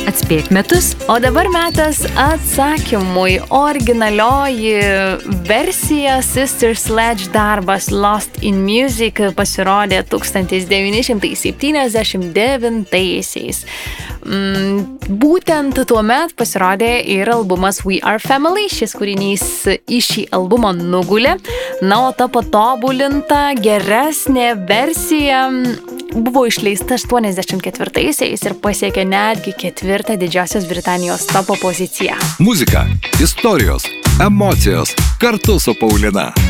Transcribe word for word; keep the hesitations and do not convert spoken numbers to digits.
Atspėk metus. O dabar metas atsakymui. Originalioji versija Sister Sledge darbas Lost in Music pasirodė tūkstantis devyni šimtai septyniasdešimt devintaisiais. Mm, būtent tuo met pasirodė ir albumas We Are Family. Šis kūrinys į šį albumą nugulė. Na, o ta patobulinta, geresnė versija buvo išleista aštuoniasdešimt ketvirtaisiais ir pasiekė netgi ketvirtą Didžiosios Britanijos topo poziciją. Muzika, istorijos, emocijos kartu su Paulina.